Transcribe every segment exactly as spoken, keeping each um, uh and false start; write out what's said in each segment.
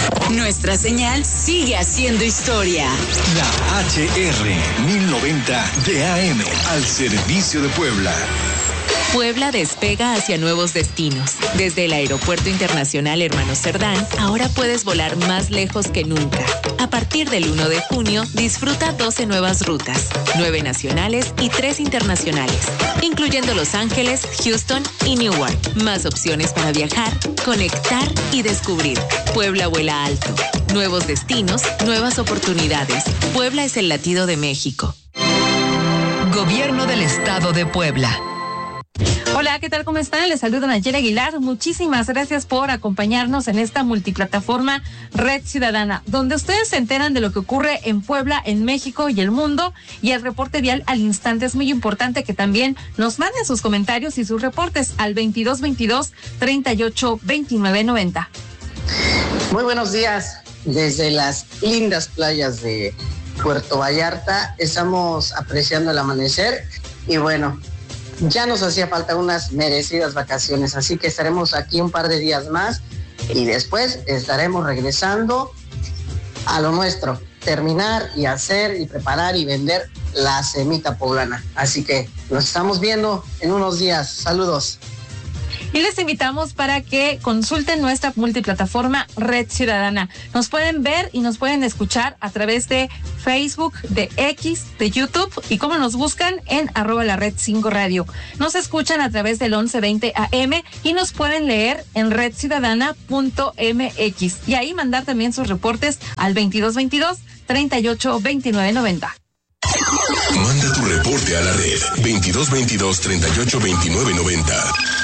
Nuestra señal sigue haciendo historia. La H R mil noventa de A M al servicio de Puebla. Puebla despega hacia nuevos destinos. Desde el Aeropuerto Internacional Hermano Cerdán, ahora puedes volar más lejos que nunca. A partir del uno de junio, disfruta doce nuevas rutas, nueve nacionales y tres internacionales, incluyendo Los Ángeles, Houston y Newark. Más opciones para viajar, conectar y descubrir. Puebla vuela alto. Nuevos destinos, nuevas oportunidades. Puebla es el latido de México. Gobierno del Estado de Puebla. Hola, ¿qué tal? ¿Cómo están? Les saluda Nayeli Aguilar. Muchísimas gracias por acompañarnos en esta multiplataforma Red Ciudadana, donde ustedes se enteran de lo que ocurre en Puebla, en México y el mundo, y el reporte vial al instante. Es muy importante que también nos manden sus comentarios y sus reportes al veintidós veintidós treinta y ocho veintinueve noventa. Muy buenos días desde las lindas playas de Puerto Vallarta. Estamos apreciando el amanecer y bueno, ya nos hacía falta unas merecidas vacaciones, así que estaremos aquí un par de días más y después estaremos regresando a lo nuestro, terminar y hacer y preparar y vender la semita poblana. Así que nos estamos viendo en unos días. Saludos. Y les invitamos para que consulten nuestra multiplataforma Red Ciudadana. Nos pueden ver y nos pueden escuchar a través de Facebook, de X, de YouTube y como nos buscan en arroba la red cinco radio. Nos escuchan a través del once veinte A M y nos pueden leer en red ciudadana punto m x y ahí mandar también sus reportes al veintidós veintidós treinta y ocho veintinueve noventa. Manda tu reporte a la red veintidós veintidós treinta y ocho veintinueve noventa.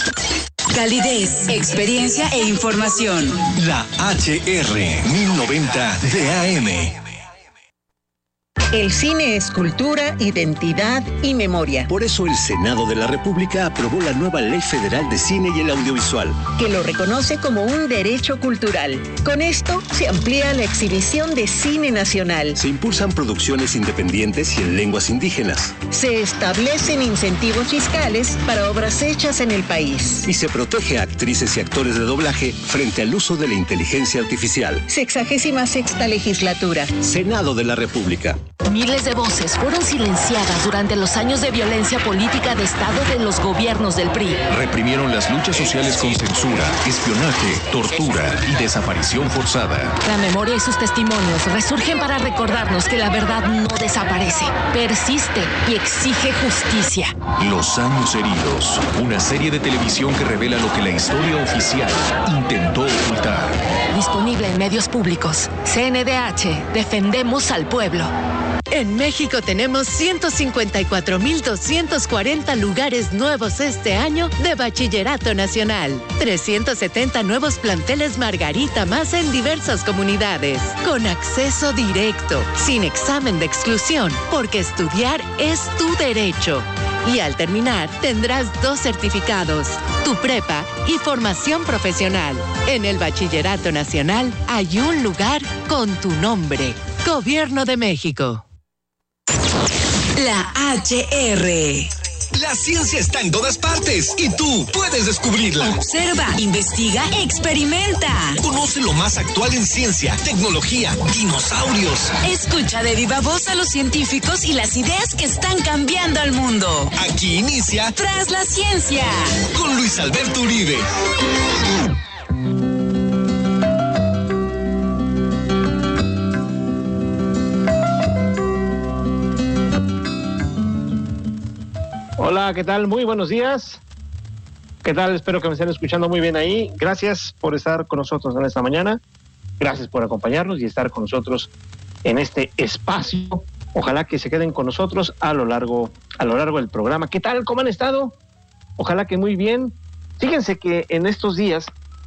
Calidez, experiencia e información. La H R mil noventa de A M. El cine es cultura, identidad y memoria. Por eso el Senado de la República aprobó la nueva Ley Federal de Cine y el Audiovisual, que lo reconoce como un derecho cultural. Con esto se amplía la exhibición de cine nacional. Se impulsan producciones independientes y en lenguas indígenas. Se establecen incentivos fiscales para obras hechas en el país. Y se protege a actrices y actores de doblaje frente al uso de la inteligencia artificial. Sexagésima sexta legislatura. Senado de la República. Miles de voces fueron silenciadas durante los años de violencia política de Estado de los gobiernos del P R I. Reprimieron las luchas sociales con censura, espionaje, tortura y desaparición forzada. La memoria y sus testimonios resurgen para recordarnos que la verdad no desaparece, persiste y exige justicia. Los años heridos, una serie de televisión que revela lo que la historia oficial intentó ocultar. Disponible en medios públicos. C N D H, defendemos al pueblo. En México tenemos ciento cincuenta y cuatro mil doscientos cuarenta lugares nuevos este año de Bachillerato Nacional. trescientos setenta nuevos planteles Margarita más en diversas comunidades. Con acceso directo, sin examen de exclusión, porque estudiar es tu derecho. Y al terminar tendrás dos certificados, tu prepa y formación profesional. En el Bachillerato Nacional hay un lugar con tu nombre. Gobierno de México. La H R. La ciencia está en todas partes y tú puedes descubrirla. Observa, investiga, experimenta. Conoce lo más actual en ciencia, tecnología, dinosaurios. Escucha de viva voz a los científicos y las ideas que están cambiando al mundo. Aquí inicia Tras la Ciencia con Luis Alberto Uribe. Hola, ¿qué tal? Muy buenos días. ¿Qué tal? Espero que me estén escuchando muy bien ahí. Gracias por estar con nosotros en esta mañana. Gracias por acompañarnos y estar con nosotros en este espacio. Ojalá que se queden con nosotros a lo largo, a lo largo del programa. ¿Qué tal? ¿Cómo han estado? Ojalá que muy bien. Fíjense que en estos días,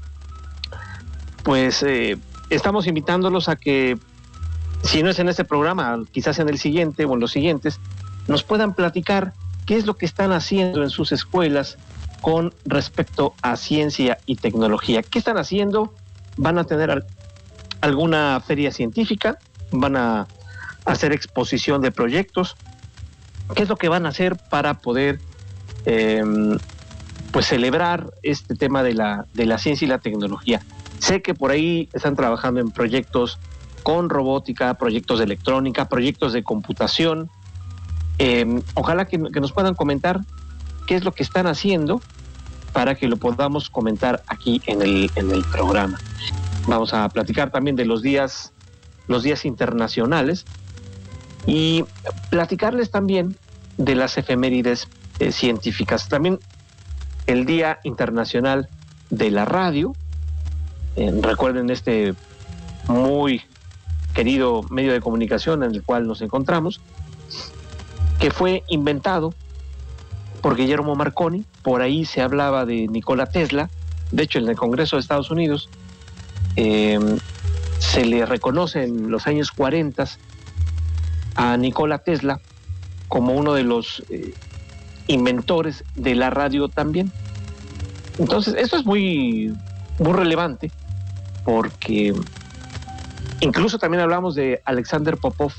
pues, eh, estamos invitándolos a que, si no es en este programa, quizás en el siguiente o en los siguientes, nos puedan platicar qué es lo que están haciendo en sus escuelas con respecto a ciencia y tecnología. ¿Qué están haciendo? ¿Van a tener al- alguna feria científica? ¿Van a hacer exposición de proyectos? ¿Qué es lo que van a hacer para poder eh, pues celebrar este tema de la, de la ciencia y la tecnología? Sé que por ahí están trabajando en proyectos con robótica, proyectos de electrónica, proyectos de computación. Eh, ojalá que, que nos puedan comentar qué es lo que están haciendo para que lo podamos comentar aquí en el, en el programa. Vamos a platicar también de los días, los días internacionales y platicarles también de las efemérides eh, científicas. También el Día Internacional de la Radio. Eh, recuerden este muy querido medio de comunicación en el cual nos encontramos, que fue inventado por Guillermo Marconi. Por ahí se hablaba de Nikola Tesla. De hecho, en el Congreso de Estados Unidos eh, se le reconoce en los años cuarenta a Nikola Tesla como uno de los eh, inventores de la radio también. Entonces, esto es muy, muy relevante porque incluso también hablamos de Alexander Popov,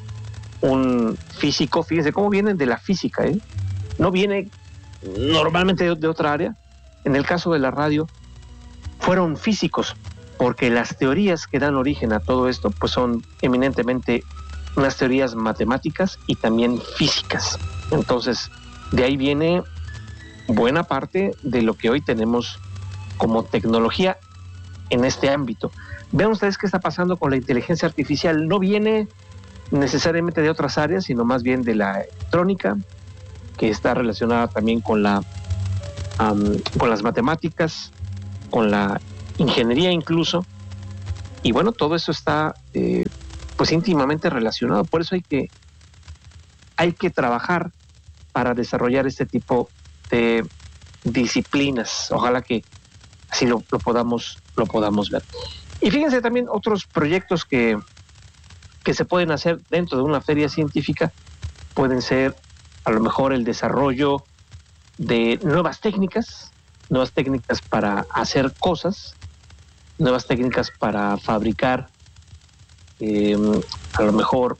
un físico. Fíjense cómo vienen de la física, ¿eh? No viene normalmente de, de otra área. En el caso de la radio, fueron físicos, porque las teorías que dan origen a todo esto pues son eminentemente unas teorías matemáticas y también físicas. Entonces, de ahí viene buena parte de lo que hoy tenemos como tecnología en este ámbito. Vean ustedes qué está pasando con la inteligencia artificial. No viene necesariamente de otras áreas, sino más bien de la electrónica, que está relacionada también con la um, con las matemáticas, con la ingeniería incluso. Y bueno, todo eso está eh, pues íntimamente relacionado. Por eso hay que hay que trabajar para desarrollar este tipo de disciplinas. Ojalá que así lo, lo podamos lo podamos ver. Y fíjense también otros proyectos que que se pueden hacer dentro de una feria científica. Pueden ser a lo mejor el desarrollo de nuevas técnicas, nuevas técnicas para hacer cosas, nuevas técnicas para fabricar eh, a lo mejor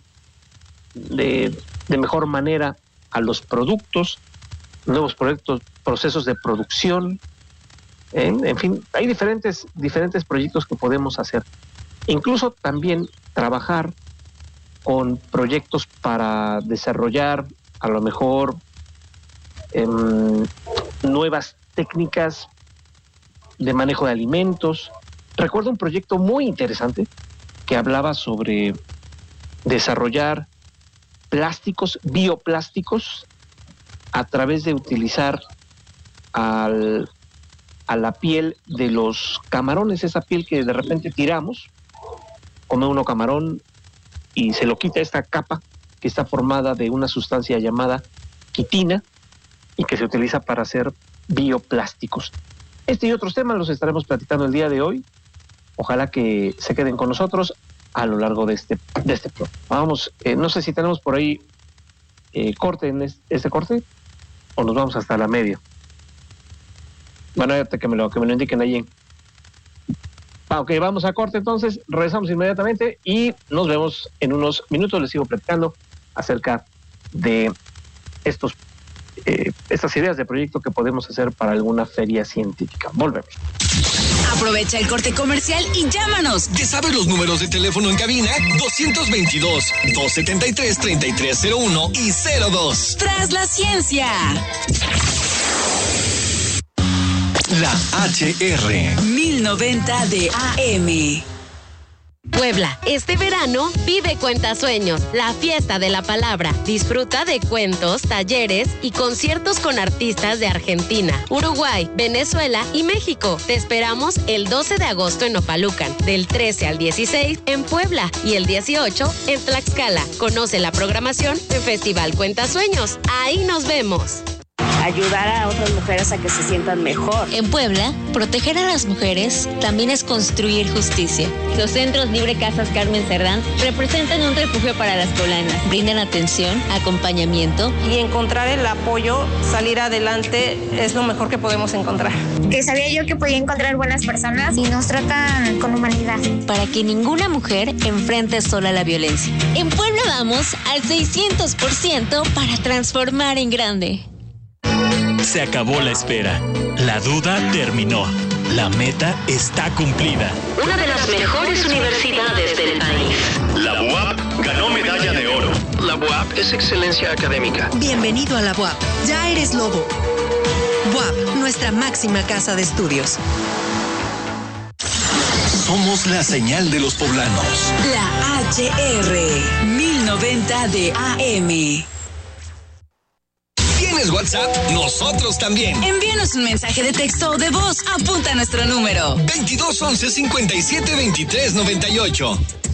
de, de mejor manera a los productos, nuevos proyectos, procesos de producción. ¿eh? En fin, hay diferentes, diferentes proyectos que podemos hacer. Incluso también trabajar con proyectos para desarrollar a lo mejor eh, nuevas técnicas de manejo de alimentos. Recuerdo un proyecto muy interesante que hablaba sobre desarrollar plásticos, bioplásticos, a través de utilizar al, a la piel de los camarones, esa piel que de repente tiramos, come uno camarón y se lo quita esta capa que está formada de una sustancia llamada quitina y que se utiliza para hacer bioplásticos. Este y otros temas los estaremos platicando el día de hoy. Ojalá que se queden con nosotros a lo largo de este de este programa. Vamos, eh, no sé si tenemos por ahí eh, corte en este, este corte o nos vamos hasta la media. Bueno, que me lo, que me lo indiquen ahí. Ah, ok, vamos a corte entonces, regresamos inmediatamente y nos vemos en unos minutos. Les sigo platicando acerca de estos eh, estas ideas de proyecto que podemos hacer para alguna feria científica. Volvemos. Aprovecha el corte comercial y llámanos. ¿Te sabes los números de teléfono en cabina? dos veintidós, doscientos setenta y tres, treinta y tres cero uno y cero dos. Tras la ciencia. La H R mil noventa de A M. Puebla, este verano vive Cuentasueños, la fiesta de la palabra. Disfruta de cuentos, talleres y conciertos con artistas de Argentina, Uruguay, Venezuela y México. Te esperamos el doce de agosto en Opalucan, del trece al dieciséis en Puebla y el dieciocho en Tlaxcala. Conoce la programación en Festival Cuentasueños. Ahí nos vemos. Ayudar a otras mujeres a que se sientan mejor. En Puebla, proteger a las mujeres también es construir justicia. Los centros Libre Casas Carmen Cerdán representan un refugio para las poblanas. Brindan atención, acompañamiento. Y encontrar el apoyo, salir adelante, es lo mejor que podemos encontrar. Que sabía yo que podía encontrar buenas personas y nos tratan con humanidad. Para que ninguna mujer enfrente sola la violencia. En Puebla vamos al seiscientos por ciento para transformar en grande. Se acabó la espera. La duda terminó. La meta está cumplida. Una de las mejores universidades del país. La U A P ganó medalla de oro. La U A P es excelencia académica. Bienvenido a la U A P. Ya eres lobo. U A P, nuestra máxima casa de estudios. Somos la señal de los poblanos. La H R mil noventa de A M. ¿Tienes WhatsApp? Nosotros también. Envíanos un mensaje de texto o de voz. Apunta nuestro número. veintidós once cincuenta y siete veintitrés noventa y ocho.